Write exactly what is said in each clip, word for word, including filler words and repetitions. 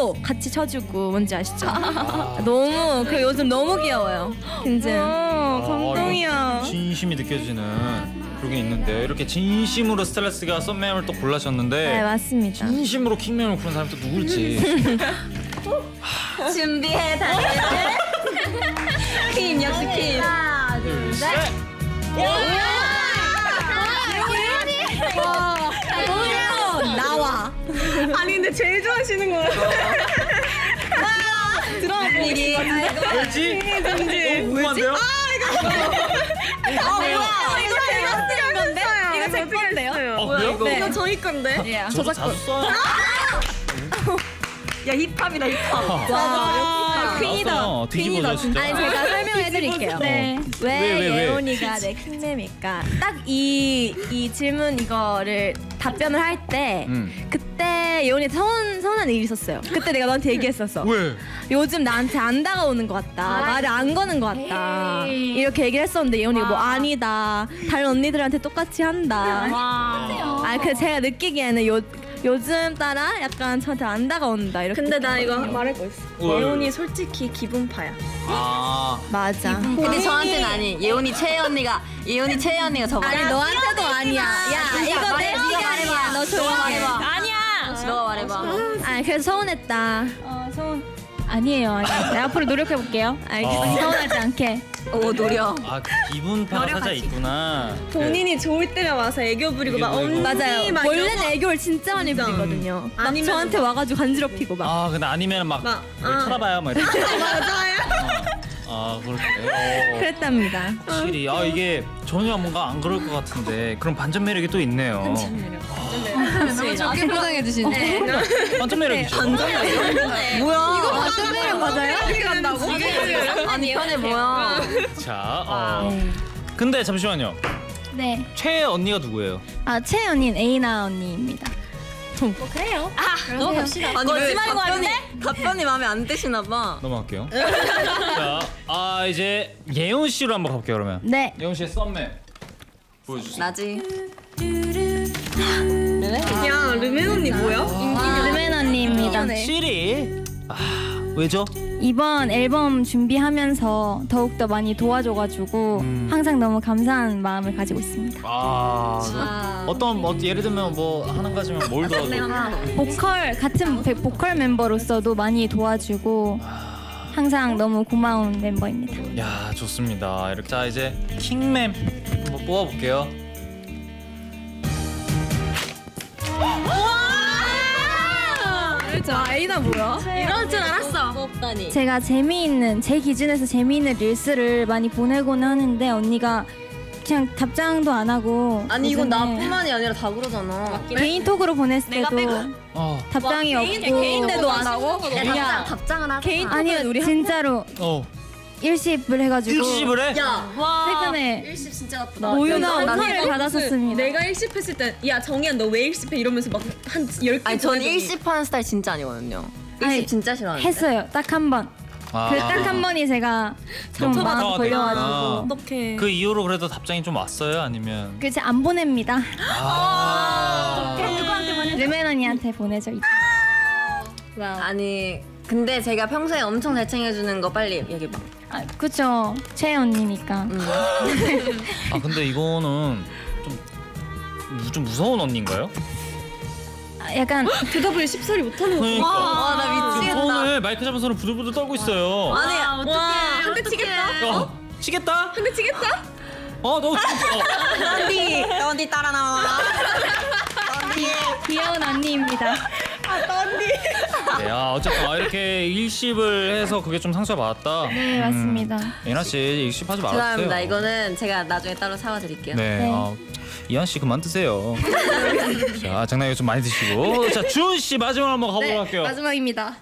춤도 같이 춰주고 뭔지 아시죠? 아. 너무 그 요즘 너무 귀여워요. 김진. 아, 감동이야. 진심이 느껴지는 그런 게 있는데 이렇게 진심으로 스텔라스가 썸맨을 또 골라셨는데 네 맞습니다. 진심으로 킹맨을 고른 사람이 또 누굴지. 준비해 다들. 퀸 역시 퀸. 하나 둘 셋. 와, 나와. 아니 근데 제일 좋아하시는 거 같아. 드럼 미리. 왜지? 뭔지. 궁금한데요? 아 뭐야? 이거 제가 쓰는 건데? 이거 제 건데요? 아 그래요? 네. 이거 저희 건데? 저도 자주 써요. 야 힙합이다 힙합. 와, 퀸이다. 나왔어요. 뒤집어져 진짜. 아니 제가 설명해드릴게요. 네. 왜, 왜, 왜, 왜? 예원이가 내 킹맘일까? 딱 이 이 질문 이거를 답변을 할 때 음. 그때 예원이 서운 서운한 일이 있었어요. 그때 내가 너한테 얘기했었어. 왜? 요즘 나한테 안 다가오는 것 같다. 말을 안 거는 것 같다. 이렇게 얘기를 했었는데 예원이가 뭐 아니다. 다른 언니들한테 똑같이 한다. 아, 그 제가 느끼기에는 요 요즘 따라 약간 저한테 안 다가온다 이렇게. 근데 나 이거 느꼈거든요. 말할 거 있어. 왜? 예원이 솔직히 기분파야. 아. 맞아. 근데 저한테는 아니. 예원이 채혜 언니가 예원이 채혜 언니가 저거. 아니 너한테도 아니야. 야 이거 내 네가 의견이야. 말해봐. 너 조용히 해. 말해봐. 아니야. 너가 말해봐. 아 그래서 서운했다. 어, 서운 아니에요. 아니에요. 네, 앞으로 노력해 볼게요. 알겠어. 서운하지 않게. 오 노려. 아, 그 기분파가 살짝 있구나. 본인이 좋을 때만 와서 애교 부리고 막 애교 부리고. 언니 맞아요. 막 원래는 이러고. 애교를 진짜 많이 진짜. 부리거든요. 막 아니면 저한테 와가지고 간지럽히고 막. 아, 근데 아니면 막, 막, 뭘 아. 쳐다봐요, 막 이렇게. 맞아요. 아, 그렇게. 그랬답니다. 확실히. 아, 이게 전혀 뭔가 안 그럴 것 같은데 그런 반전 매력이 또 있네요. 너무 좋게 포장해 주시네. 반전 매력이죠. 뭐야? 이거 반전 매력 맞아요? 어떻게 간다고? 아니 편해 뭐야? 자, 어. 근데 잠시만요. 네. 최애 언니가 누구예요? 아 채혜 언니는 에이나 언니입니다. 넘어갑시다. 아니 거짓말인 거 답변이 답변이 마음에 안 드시나 봐. 넘어갈게요. 자, 아 이제 예원 씨로 한번 가볼게요 그러면. 네. 예원 씨의 썸맨 보여주세요. 나지. 야 르멘 언니 뭐야? 르멘 언니입니다. 확실히. 아 왜죠? 이번 앨범 준비하면서 더욱더 많이 도와줘가지고 음. 항상 너무 감사한 마음을 가지고 있습니다. 아 어떤 뭐 예를 들면 뭐 하는 가지면 뭘 도와줘? 보컬 같은 배- 보컬 멤버로서도 많이 도와주고 항상 너무 고마운 멤버입니다. 야 좋습니다. 이렇게 자 이제 킹맨 한번 뽑아볼게요. 자 에이나 뭐야? 이럴 줄 알았어. 제가 재미있는 제 기준에서 재미있는 릴스를 많이 보내고는 하는데 언니가 그냥 답장도 안 하고 아니 이건 요즘에 나뿐만이 아니라 다 그러잖아. 개인톡으로 보냈을 때도 어. 답장이 없고 개인대도 안 하고? 야, 답장 답장은 하자. 개인 아니요 우리 진짜로 어. 일십을 해가지고 일시집을 해? 야 최근에 일십 진짜 나쁘다. 모유나 나- 언니를 나는 받았었습니다. 내가 일십했을 때 야 정희야 너 왜 일십해 이러면서 막 한 열 개. 아니 전 일십하는 스타일 진짜 아니거든요. 아니, 일십 진짜 싫어하는데. 했어요. 딱 한 번. 아. 그 딱 한 번이 제가 좀 너무 마음 상처가 걸려가지고 됐구나. 어떡해. 그 이후로 그래도 답장이 좀 왔어요? 아니면? 그제 안 보냅니다. 아. 르멘 언니한테 보내죠. 아니 근데 제가 평소에 엄청 잘 챙겨주는 거 빨리 얘기해봐. 아, 그쵸. 채혜 언니니까. 음. 아 근데 이거는 좀, 무- 좀 무서운 언니인가요? 아, 약간 대답을 쉽사리 못하는 거. 그러니까. 와, 나 지금 미치겠다. 손을 마이크 잡은 손을 부들부들 떨고 있어요. 아니 와, 한 대 치겠다. 어, 치겠다? 한 대 치겠다? 어, 너 진짜. 어. 언니 언니 따라 나와. 귀여운 언니입니다. 네, 아, 어쨌든 아, 이렇게 일십을 해서 그게 좀 상처를 받았다. 네, 맞습니다. 예나 씨 일십하지 말아주세요. 죄송합니다. 이거는 제가 나중에 따로 사과드릴게요. 네. 네. 아, 이한 씨 그만 드세요. 자, 장난이 좀 많이 드시고. 자, 주은 씨 마지막 한번 가보도록 할게요. 마지막입니다.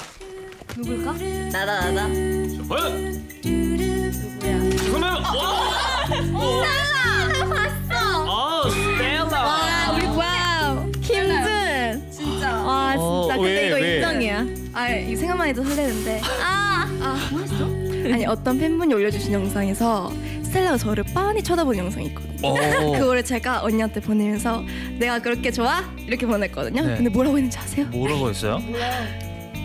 나다 나다. 왜? 누구야? 누구면? 아, 스텔라. 와 우리 와우 김준 진짜 와 진짜 어, 근데 왜, 이거 왜? 인정이야. 아 이 생각만 해도 설레는데 아아 뭐했어? 아니 어떤 팬분이 올려주신 영상에서 스텔라가 저를 빤히 쳐다보는 영상이 있거든요. 오. 그거를 제가 언니한테 보내면서 내가 그렇게 좋아? 이렇게 보냈거든요. 네. 근데 뭐라고 했는지 아세요? 뭐라고 했어요?